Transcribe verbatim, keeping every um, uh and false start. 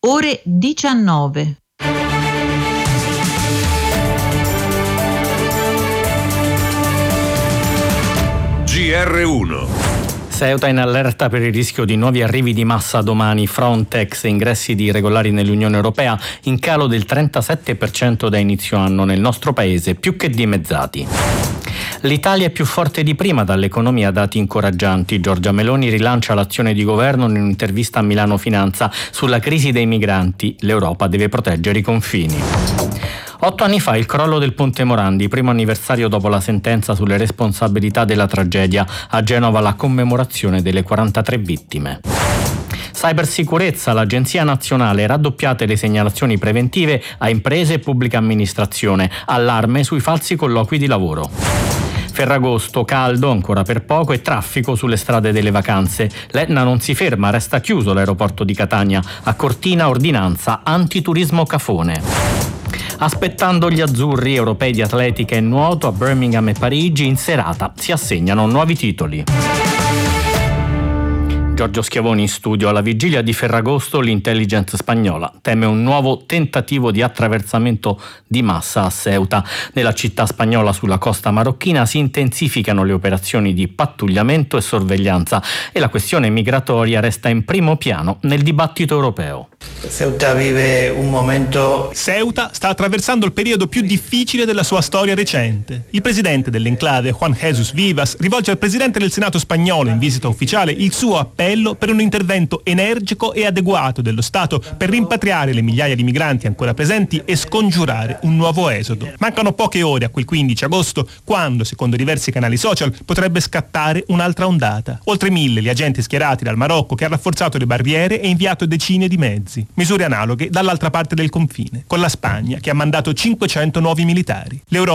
ore diciannove. G R uno. Ceuta in allerta per il rischio di nuovi arrivi di massa domani. Frontex, ingressi di irregolari nell'Unione Europea in calo del trentasette per cento da inizio anno nel nostro paese, più che dimezzati. L'Italia è più forte di prima, dall'economia dati incoraggianti. Giorgia Meloni rilancia l'azione di governo in un'intervista a Milano Finanza sulla crisi dei migranti. L'Europa deve proteggere i confini. Otto anni fa il crollo del Ponte Morandi, primo anniversario dopo la sentenza sulle responsabilità della tragedia. A Genova la commemorazione delle quarantatré vittime. Cybersicurezza, l'Agenzia Nazionale, raddoppiate le segnalazioni preventive a imprese e pubblica amministrazione. Allarme sui falsi colloqui di lavoro. Ferragosto, caldo ancora per poco e traffico sulle strade delle vacanze. L'Etna non si ferma, resta chiuso l'aeroporto di Catania. A Cortina ordinanza antiturismo cafone. Aspettando gli azzurri, europei di atletica e nuoto a Birmingham e Parigi, in serata si assegnano nuovi titoli. Giorgio Schiavoni in studio. Alla vigilia di Ferragosto l'intelligence spagnola teme un nuovo tentativo di attraversamento di massa a Ceuta. Nella città spagnola sulla costa marocchina si intensificano le operazioni di pattugliamento e sorveglianza e la questione migratoria resta in primo piano nel dibattito europeo. Ceuta vive un momento. Ceuta sta attraversando il periodo più difficile della sua storia recente. Il presidente dell'enclave, Juan Jesús Vivas, rivolge al presidente del Senato spagnolo in visita ufficiale il suo appello per un intervento energico e adeguato dello Stato per rimpatriare le migliaia di migranti ancora presenti e scongiurare un nuovo esodo. Mancano poche ore a quel quindici agosto, quando, secondo diversi canali social, potrebbe scattare un'altra ondata. Oltre mille gli agenti schierati dal Marocco, che ha rafforzato le barriere e inviato decine di mezzi. Misure analoghe dall'altra parte del confine, con la Spagna che ha mandato cinquecento nuovi militari. L'Europa